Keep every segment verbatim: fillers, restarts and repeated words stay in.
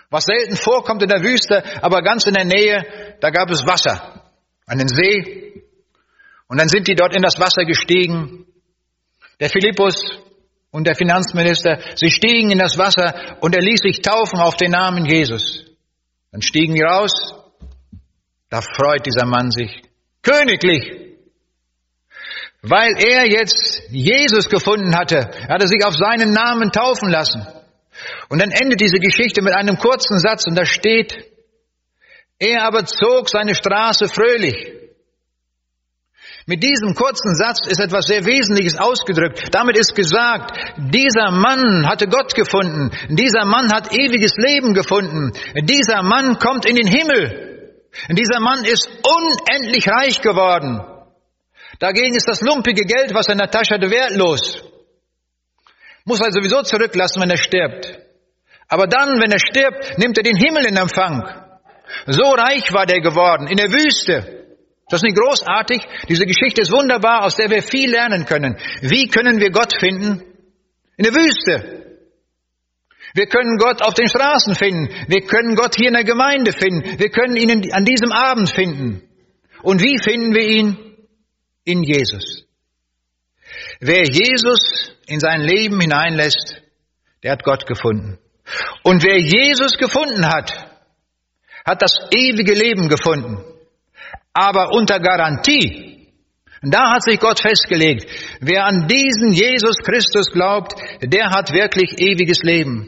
Was selten vorkommt in der Wüste, aber ganz in der Nähe, da gab es Wasser, einen See. Und dann sind die dort in das Wasser gestiegen. Der Philippus und der Finanzminister, sie stiegen in das Wasser und er ließ sich taufen auf den Namen Jesus. Dann stiegen die raus. Da freut dieser Mann sich königlich, weil er jetzt Jesus gefunden hatte. Er hatte sich auf seinen Namen taufen lassen. Und dann endet diese Geschichte mit einem kurzen Satz und da steht, er aber zog seine Straße fröhlich. Mit diesem kurzen Satz ist etwas sehr Wesentliches ausgedrückt. Damit ist gesagt, dieser Mann hatte Gott gefunden. Dieser Mann hat ewiges Leben gefunden. Dieser Mann kommt in den Himmel. Dieser Mann ist unendlich reich geworden. Dagegen ist das lumpige Geld, was er in der Tasche hatte, wertlos. Muss er sowieso zurücklassen, wenn er stirbt. Aber dann, wenn er stirbt, nimmt er den Himmel in Empfang. So reich war der geworden, in der Wüste. Das ist nicht großartig. Diese Geschichte ist wunderbar, aus der wir viel lernen können. Wie können wir Gott finden? In der Wüste. Wir können Gott auf den Straßen finden. Wir können Gott hier in der Gemeinde finden. Wir können ihn an diesem Abend finden. Und wie finden wir ihn? In Jesus. Wer Jesus in sein Leben hineinlässt, der hat Gott gefunden. Und wer Jesus gefunden hat, hat das ewige Leben gefunden. Aber unter Garantie. Da hat sich Gott festgelegt, wer an diesen Jesus Christus glaubt, der hat wirklich ewiges Leben.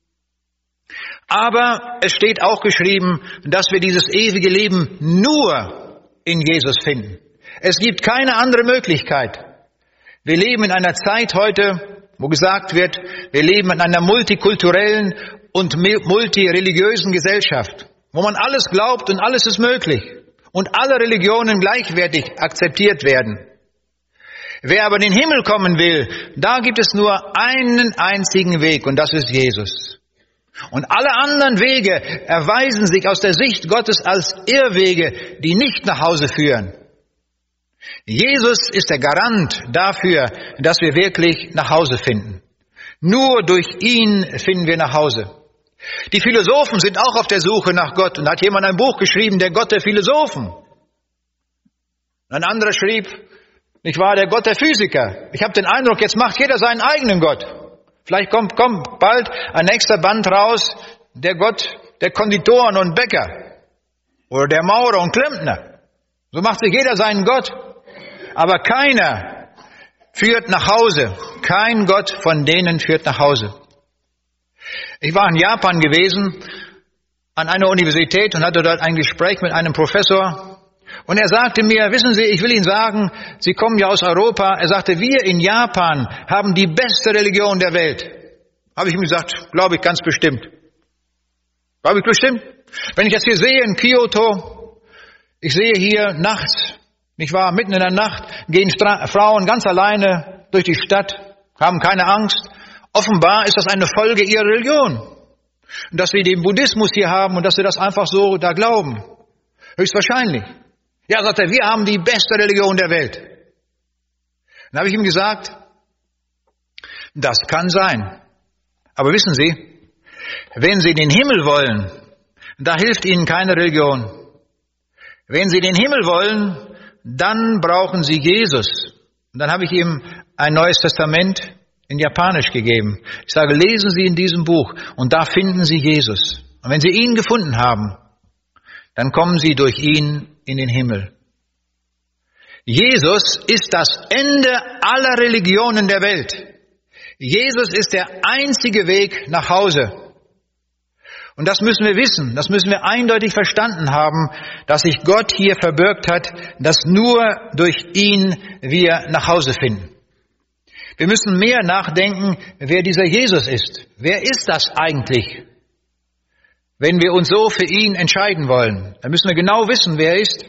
Aber es steht auch geschrieben, dass wir dieses ewige Leben nur in Jesus finden. Es gibt keine andere Möglichkeit. Wir leben in einer Zeit heute, wo gesagt wird, wir leben in einer multikulturellen und multireligiösen Gesellschaft, wo man alles glaubt und alles ist möglich. Und alle Religionen gleichwertig akzeptiert werden. Wer aber in den Himmel kommen will, da gibt es nur einen einzigen Weg und das ist Jesus. Und alle anderen Wege erweisen sich aus der Sicht Gottes als Irrwege, die nicht nach Hause führen. Jesus ist der Garant dafür, dass wir wirklich nach Hause finden. Nur durch ihn finden wir nach Hause. Die Philosophen sind auch auf der Suche nach Gott. Und da hat jemand ein Buch geschrieben, der Gott der Philosophen. Ein anderer schrieb, nicht wahr, der Gott der Physiker. Ich habe den Eindruck, jetzt macht jeder seinen eigenen Gott. Vielleicht kommt, kommt bald ein nächster Band raus, der Gott der Konditoren und Bäcker. Oder der Maurer und Klempner. So macht sich jeder seinen Gott. Aber keiner führt nach Hause. Kein Gott von denen führt nach Hause. Ich war in Japan gewesen, an einer Universität und hatte dort ein Gespräch mit einem Professor. Und er sagte mir, wissen Sie, ich will Ihnen sagen, Sie kommen ja aus Europa. Er sagte, wir in Japan haben die beste Religion der Welt. Habe ich ihm gesagt, glaube ich ganz bestimmt. Glaube ich bestimmt. Wenn ich jetzt hier sehe in Kyoto, ich sehe hier nachts, nicht wahr, mitten in der Nacht, gehen Stra- Frauen ganz alleine durch die Stadt, haben keine Angst. Offenbar ist das eine Folge ihrer Religion. Und dass wir den Buddhismus hier haben und dass wir das einfach so da glauben. Höchstwahrscheinlich. Ja, sagt er, wir haben die beste Religion der Welt. Dann habe ich ihm gesagt, das kann sein. Aber wissen Sie, wenn Sie den Himmel wollen, da hilft Ihnen keine Religion. Wenn Sie den Himmel wollen, dann brauchen Sie Jesus. Und dann habe ich ihm ein Neues Testament in Japanisch gegeben. Ich sage, lesen Sie in diesem Buch und da finden Sie Jesus. Und wenn Sie ihn gefunden haben, dann kommen Sie durch ihn in den Himmel. Jesus ist das Ende aller Religionen der Welt. Jesus ist der einzige Weg nach Hause. Und das müssen wir wissen, das müssen wir eindeutig verstanden haben, dass sich Gott hier verbirgt hat, dass nur durch ihn wir nach Hause finden. Wir müssen mehr nachdenken, wer dieser Jesus ist. Wer ist das eigentlich? Wenn wir uns so für ihn entscheiden wollen, dann müssen wir genau wissen, wer er ist.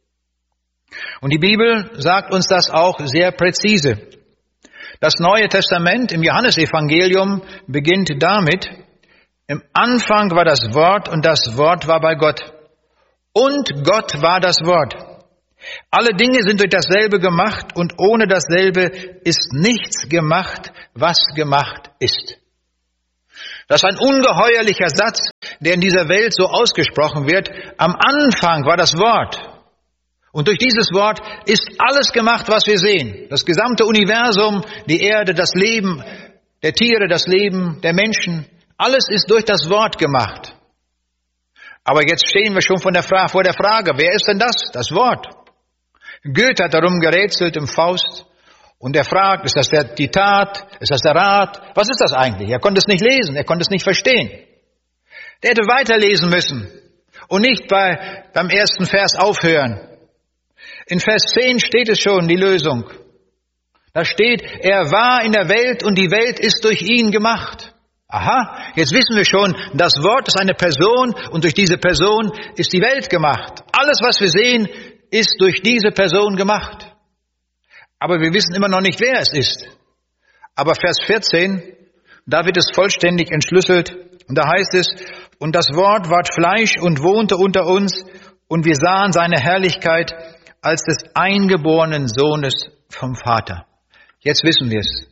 Und die Bibel sagt uns das auch sehr präzise. Das Neue Testament im Johannesevangelium beginnt damit, im Anfang war das Wort und das Wort war bei Gott. Und Gott war das Wort. Alle Dinge sind durch dasselbe gemacht und ohne dasselbe ist nichts gemacht, was gemacht ist. Das ist ein ungeheuerlicher Satz, der in dieser Welt so ausgesprochen wird. Am Anfang war das Wort. Und durch dieses Wort ist alles gemacht, was wir sehen. Das gesamte Universum, die Erde, das Leben der Tiere, das Leben der Menschen. Alles ist durch das Wort gemacht. Aber jetzt stehen wir schon vor der Frage, vor der Frage, wer ist denn das? Das Wort. Goethe hat darum gerätselt im Faust. Und er fragt, ist das der, die Tat? Ist das der Rat? Was ist das eigentlich? Er konnte es nicht lesen, er konnte es nicht verstehen. Der hätte weiterlesen müssen und nicht bei, beim ersten Vers aufhören. In Vers zehn steht es schon, die Lösung. Da steht, er war in der Welt und die Welt ist durch ihn gemacht. Aha, jetzt wissen wir schon, das Wort ist eine Person und durch diese Person ist die Welt gemacht. Alles, was wir sehen, ist durch diese Person gemacht. Aber wir wissen immer noch nicht, wer es ist. Aber Vers vierzehn, da wird es vollständig entschlüsselt. Und da heißt es, und das Wort ward Fleisch und wohnte unter uns, und wir sahen seine Herrlichkeit als des eingeborenen Sohnes vom Vater. Jetzt wissen wir es.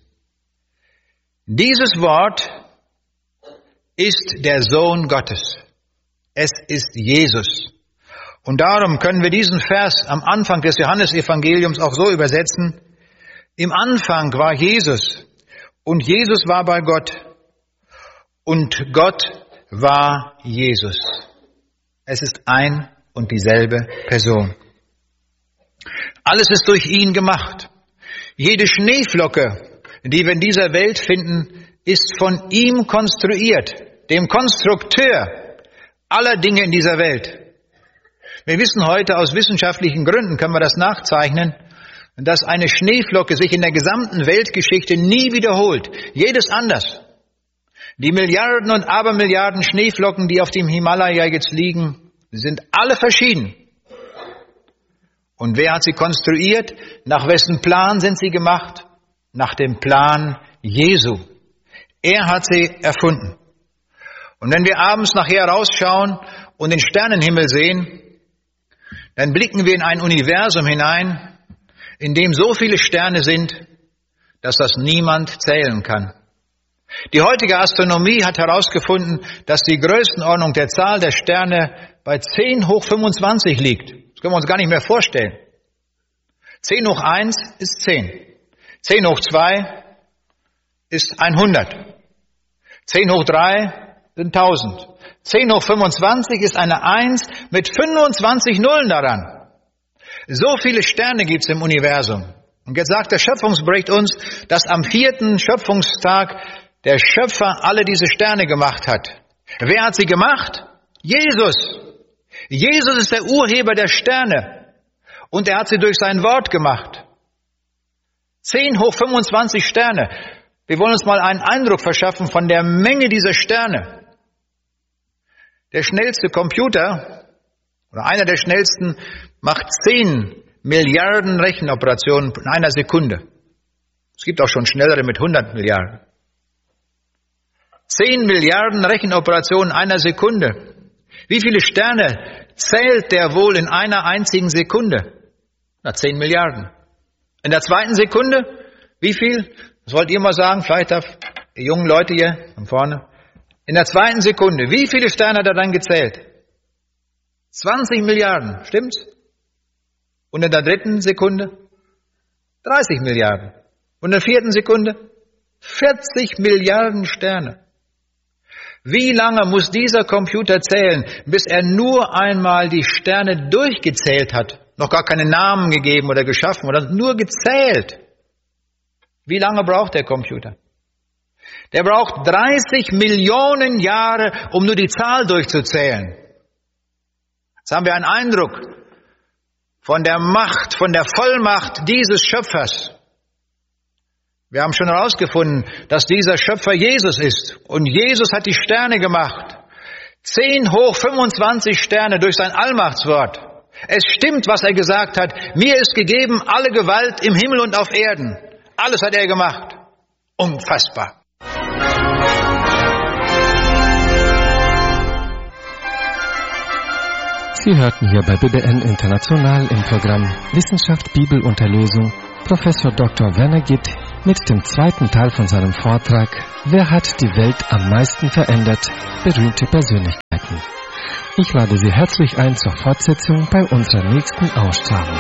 Dieses Wort ist der Sohn Gottes. Es ist Jesus. Und darum können wir diesen Vers am Anfang des Johannesevangeliums auch so übersetzen. Im Anfang war Jesus und Jesus war bei Gott und Gott war Jesus. Es ist ein und dieselbe Person. Alles ist durch ihn gemacht. Jede Schneeflocke, die wir in dieser Welt finden, ist von ihm konstruiert, dem Konstrukteur aller Dinge in dieser Welt. Wir wissen heute, aus wissenschaftlichen Gründen können wir das nachzeichnen, dass eine Schneeflocke sich in der gesamten Weltgeschichte nie wiederholt. Jedes anders. Die Milliarden und Abermilliarden Schneeflocken, die auf dem Himalaya jetzt liegen, sind alle verschieden. Und wer hat sie konstruiert? Nach wessen Plan sind sie gemacht? Nach dem Plan Jesu. Er hat sie erfunden. Und wenn wir abends nachher rausschauen und den Sternenhimmel sehen, dann blicken wir in ein Universum hinein, in dem so viele Sterne sind, dass das niemand zählen kann. Die heutige Astronomie hat herausgefunden, dass die Größenordnung der Zahl der Sterne bei zehn hoch fünfundzwanzig liegt. Das können wir uns gar nicht mehr vorstellen. zehn hoch eins ist zehn. zehn hoch zwei ist hundert. zehn hoch drei sind tausend. zehn hoch fünfundzwanzig ist eine eins mit fünfundzwanzig Nullen daran. So viele Sterne gibt es im Universum. Und jetzt sagt der Schöpfungsbericht uns, dass am vierten Schöpfungstag der Schöpfer alle diese Sterne gemacht hat. Wer hat sie gemacht? Jesus. Jesus ist der Urheber der Sterne. Und er hat sie durch sein Wort gemacht. zehn hoch fünfundzwanzig Sterne. Wir wollen uns mal einen Eindruck verschaffen von der Menge dieser Sterne. Der schnellste Computer, oder einer der schnellsten, macht zehn Milliarden Rechenoperationen in einer Sekunde. Es gibt auch schon schnellere mit hundert Milliarden. zehn Milliarden Rechenoperationen in einer Sekunde. Wie viele Sterne zählt der wohl in einer einzigen Sekunde? Na, zehn Milliarden. In der zweiten Sekunde, wie viel? Das wollt ihr mal sagen, vielleicht auf die jungen Leute hier von vorne. In der zweiten Sekunde, wie viele Sterne hat er dann gezählt? zwanzig Milliarden, stimmt's? Und in der dritten Sekunde? dreißig Milliarden. Und in der vierten Sekunde? vierzig Milliarden Sterne. Wie lange muss dieser Computer zählen, bis er nur einmal die Sterne durchgezählt hat? Noch gar keine Namen gegeben oder geschaffen, oder nur gezählt. Wie lange braucht der Computer? Der braucht dreißig Millionen Jahre, um nur die Zahl durchzuzählen. Jetzt haben wir einen Eindruck von der Macht, von der Vollmacht dieses Schöpfers. Wir haben schon herausgefunden, dass dieser Schöpfer Jesus ist. Und Jesus hat die Sterne gemacht. zehn hoch fünfundzwanzig Sterne durch sein Allmachtswort. Es stimmt, was er gesagt hat. Mir ist gegeben alle Gewalt im Himmel und auf Erden. Alles hat er gemacht. Unfassbar. Sie hörten hier bei B B N International im Programm Wissenschaft, Bibel und Erlösung Professor Doktor Werner Gitt mit dem zweiten Teil von seinem Vortrag »Wer hat die Welt am meisten verändert? Berühmte Persönlichkeiten«. Ich lade Sie herzlich ein zur Fortsetzung bei unserer nächsten Ausstrahlung.